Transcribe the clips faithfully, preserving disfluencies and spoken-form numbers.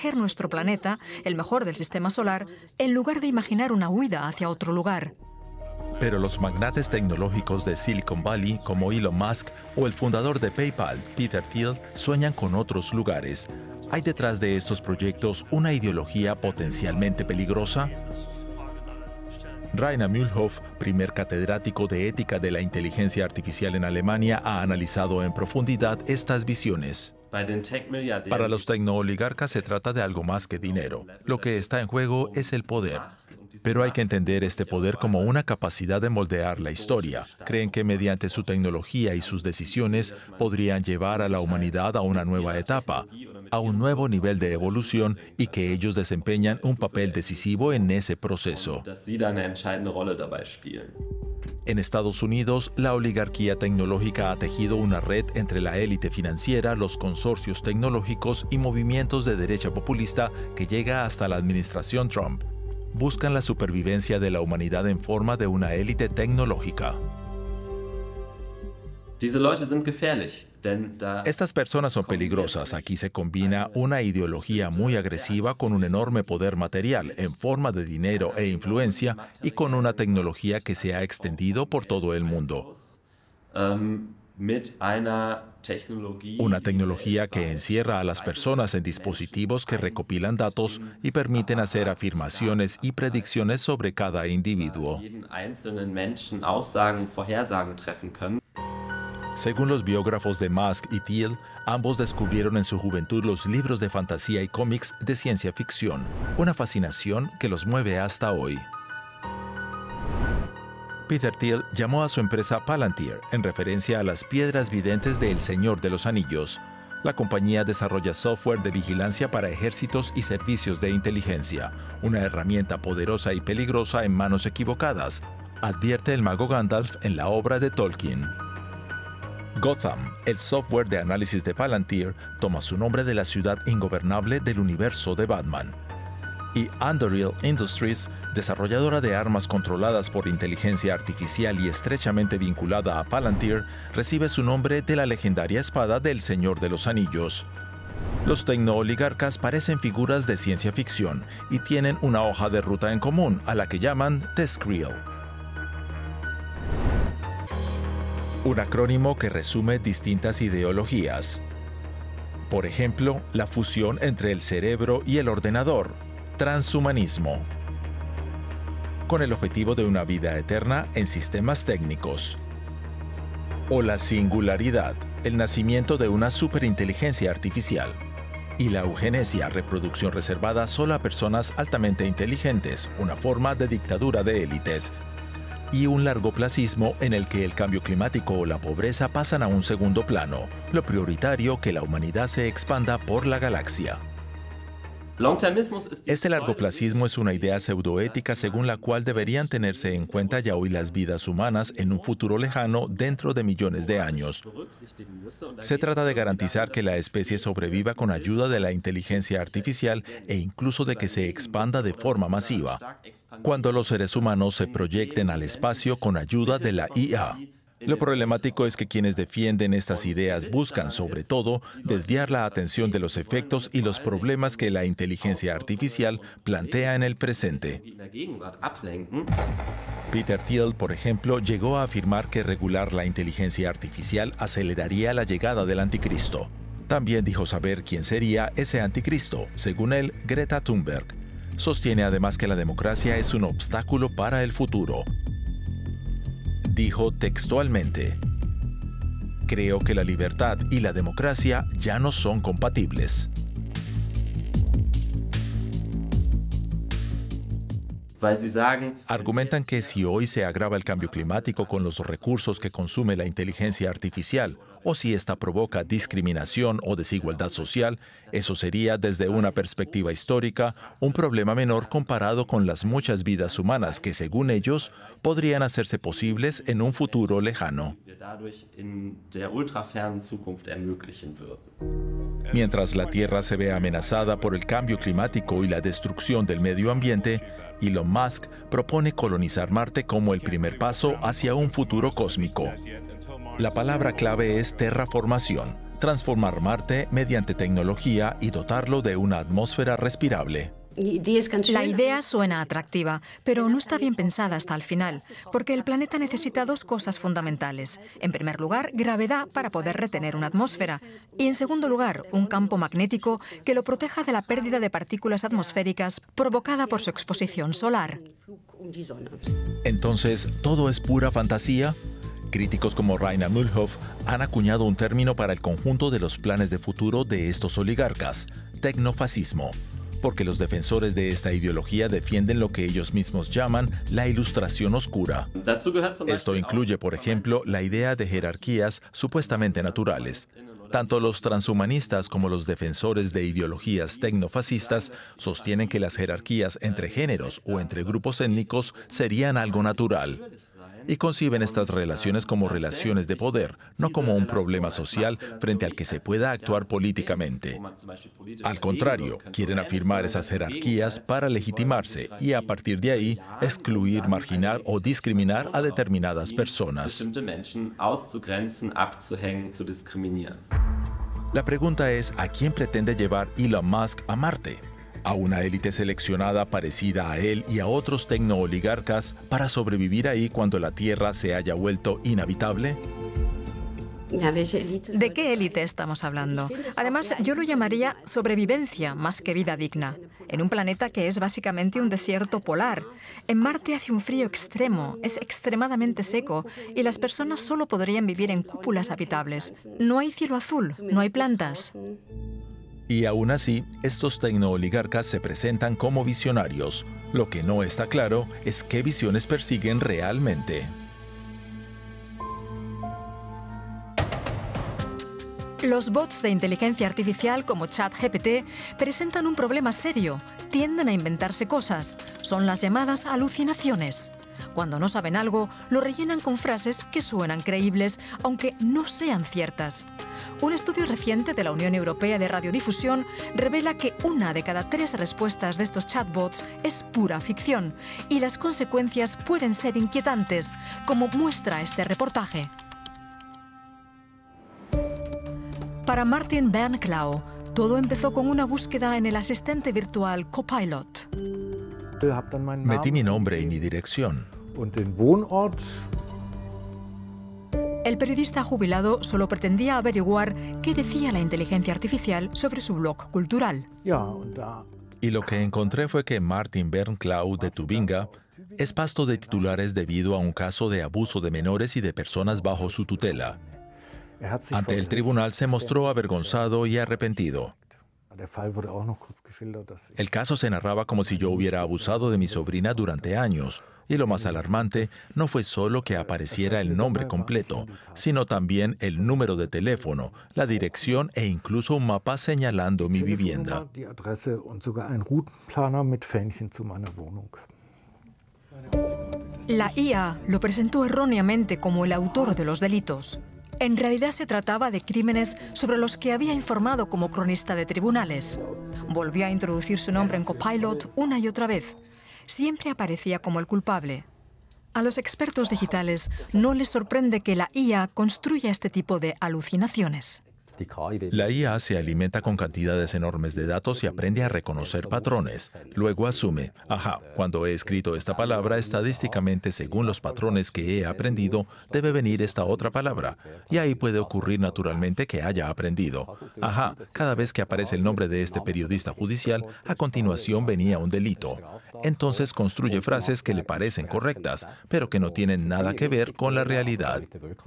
proteger nuestro planeta, el mejor del sistema solar, en lugar de imaginar una huida hacia otro lugar. Pero los magnates tecnológicos de Silicon Valley, como Elon Musk o el fundador de PayPal, Peter Thiel, sueñan con otros lugares. ¿Hay detrás de estos proyectos una ideología potencialmente peligrosa? Rainer Mühlhoff, primer catedrático de ética de la inteligencia artificial en Alemania, ha analizado en profundidad estas visiones. Para los tecnooligarcas se trata de algo más que dinero. Lo que está en juego es el poder. Pero hay que entender este poder como una capacidad de moldear la historia. Creen que mediante su tecnología y sus decisiones podrían llevar a la humanidad a una nueva etapa, a un nuevo nivel de evolución, y que ellos desempeñan un papel decisivo en ese proceso. En Estados Unidos, la oligarquía tecnológica ha tejido una red entre la élite financiera, los consorcios tecnológicos y movimientos de derecha populista que llega hasta la administración Trump. Buscan la supervivencia de la humanidad en forma de una élite tecnológica. Estas personas son peligrosas. Aquí se combina una ideología muy agresiva con un enorme poder material en forma de dinero e influencia, y con una tecnología que se ha extendido por todo el mundo. Una tecnología que encierra a las personas en dispositivos que recopilan datos y permiten hacer afirmaciones y predicciones sobre cada individuo. Según los biógrafos de Musk y Thiel, ambos descubrieron en su juventud los libros de fantasía y cómics de ciencia ficción, una fascinación que los mueve hasta hoy. Peter Thiel llamó a su empresa Palantir en referencia a las piedras videntes de El Señor de los Anillos. La compañía desarrolla software de vigilancia para ejércitos y servicios de inteligencia, una herramienta poderosa y peligrosa en manos equivocadas, advierte el mago Gandalf en la obra de Tolkien. Gotham, el software de análisis de Palantir, toma su nombre de la ciudad ingobernable del universo de Batman. Y Anduril Industries, desarrolladora de armas controladas por inteligencia artificial y estrechamente vinculada a Palantir, recibe su nombre de la legendaria espada del Señor de los Anillos. Los tecnooligarcas parecen figuras de ciencia ficción y tienen una hoja de ruta en común, a la que llaman TESCREAL. Un acrónimo que resume distintas ideologías. Por ejemplo, la fusión entre el cerebro y el ordenador, transhumanismo, con el objetivo de una vida eterna en sistemas técnicos. O la singularidad, el nacimiento de una superinteligencia artificial. Y la eugenesia, reproducción reservada solo a personas altamente inteligentes, una forma de dictadura de élites. Y un largoplacismo en el que el cambio climático o la pobreza pasan a un segundo plano, lo prioritario que la humanidad se expanda por la galaxia. Este largoplacismo es una idea pseudoética según la cual deberían tenerse en cuenta ya hoy las vidas humanas en un futuro lejano dentro de millones de años. Se trata de garantizar que la especie sobreviva con ayuda de la inteligencia artificial e incluso de que se expanda de forma masiva, cuando los seres humanos se proyecten al espacio con ayuda de la I A. Lo problemático es que quienes defienden estas ideas buscan, sobre todo, desviar la atención de los efectos y los problemas que la inteligencia artificial plantea en el presente. Peter Thiel, por ejemplo, llegó a afirmar que regular la inteligencia artificial aceleraría la llegada del anticristo. También dijo saber quién sería ese anticristo, según él, Greta Thunberg. Sostiene además que la democracia es un obstáculo para el futuro. Dijo textualmente: "Creo que la libertad y la democracia ya no son compatibles". Argumentan que si hoy se agrava el cambio climático con los recursos que consume la inteligencia artificial, o si esta provoca discriminación o desigualdad social, eso sería, desde una perspectiva histórica, un problema menor comparado con las muchas vidas humanas que, según ellos, podrían hacerse posibles en un futuro lejano. Mientras la Tierra se ve amenazada por el cambio climático y la destrucción del medio ambiente, Elon Musk propone colonizar Marte como el primer paso hacia un futuro cósmico. La palabra clave es terraformación. transformar Marte mediante tecnología y dotarlo de una atmósfera respirable. La idea suena atractiva, pero no está bien pensada hasta el final, porque el planeta necesita dos cosas fundamentales. En primer lugar, gravedad para poder retener una atmósfera. Y en segundo lugar, un campo magnético que lo proteja de la pérdida de partículas atmosféricas provocada por su exposición solar. Entonces, ¿todo es pura fantasía? Críticos como Rainer Mühlhoff han acuñado un término para el conjunto de los planes de futuro de estos oligarcas: tecnofascismo, porque los defensores de esta ideología defienden lo que ellos mismos llaman la ilustración oscura. Esto incluye, por ejemplo, la idea de jerarquías supuestamente naturales. Tanto los transhumanistas como los defensores de ideologías tecnofascistas sostienen que las jerarquías entre géneros o entre grupos étnicos serían algo natural, y conciben estas relaciones como relaciones de poder, no como un problema social frente al que se pueda actuar políticamente. Al contrario, quieren afirmar esas jerarquías para legitimarse y a partir de ahí excluir, marginar o discriminar a determinadas personas. La pregunta es, ¿a quién pretende llevar Elon Musk a Marte? ¿A una élite seleccionada parecida a él y a otros tecnooligarcas para sobrevivir ahí cuando la Tierra se haya vuelto inhabitable? ¿De qué élite estamos hablando? Además, yo lo llamaría sobrevivencia más que vida digna, en un planeta que es básicamente un desierto polar. En Marte hace un frío extremo, es extremadamente seco y las personas solo podrían vivir en cúpulas habitables. No hay cielo azul, no hay plantas. Y aún así, estos tecnooligarcas se presentan como visionarios. Lo que no está claro es qué visiones persiguen realmente. Los bots de inteligencia artificial como ChatGPT presentan un problema serio. Tienden a inventarse cosas. Son las llamadas alucinaciones. Cuando no saben algo, lo rellenan con frases que suenan creíbles, aunque no sean ciertas. Un estudio reciente de la Unión Europea de Radiodifusión revela que una de cada tres respuestas de estos chatbots es pura ficción, y las consecuencias pueden ser inquietantes, como muestra este reportaje. Para Martin Bernklau, todo empezó con una búsqueda en el asistente virtual Copilot. Metí mi nombre y mi dirección. El periodista jubilado solo pretendía averiguar qué decía la inteligencia artificial sobre su blog cultural. Y lo que encontré fue que Martin Bernklau de Tubinga es pasto de titulares debido a un caso de abuso de menores y de personas bajo su tutela. Ante el tribunal se mostró avergonzado y arrepentido. El caso se narraba como si yo hubiera abusado de mi sobrina durante años. Y lo más alarmante no fue solo que apareciera el nombre completo, sino también el número de teléfono, la dirección e incluso un mapa señalando mi vivienda. La I A lo presentó erróneamente como el autor de los delitos. En realidad se trataba de crímenes sobre los que había informado como cronista de tribunales. Volvió a introducir su nombre en Copilot una y otra vez. Siempre aparecía como el culpable. A los expertos digitales no les sorprende que la I A construya este tipo de alucinaciones. La I A se alimenta con cantidades enormes de datos y aprende a reconocer patrones. Luego asume, ajá, cuando he escrito esta palabra, estadísticamente, según los patrones que he aprendido, debe venir esta otra palabra. Y ahí puede ocurrir naturalmente que haya aprendido. Ajá, cada vez que aparece el nombre de este periodista judicial, a continuación venía un delito. Entonces construye frases que le parecen correctas, pero que no tienen nada que ver con la realidad.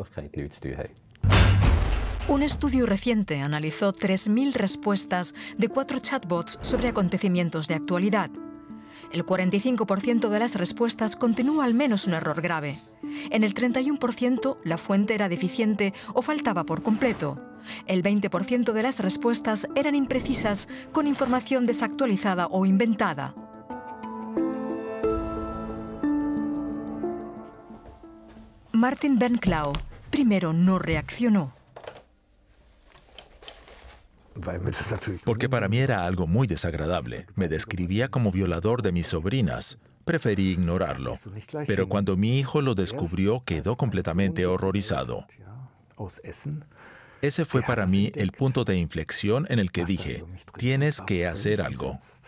Un estudio reciente analizó tres mil respuestas de cuatro chatbots sobre acontecimientos de actualidad. El cuarenta y cinco por ciento de las respuestas contenía al menos un error grave. En el treinta y uno por ciento la fuente era deficiente o faltaba por completo. El veinte por ciento de las respuestas eran imprecisas, con información desactualizada o inventada. Martin Bernklau primero no reaccionó. Porque para mí era algo muy desagradable. Me describía como violador de mis sobrinas. Preferí ignorarlo. Pero cuando mi hijo lo descubrió, quedó completamente horrorizado. Ese fue para mí el punto de inflexión en el que dije, tienes que hacer algo.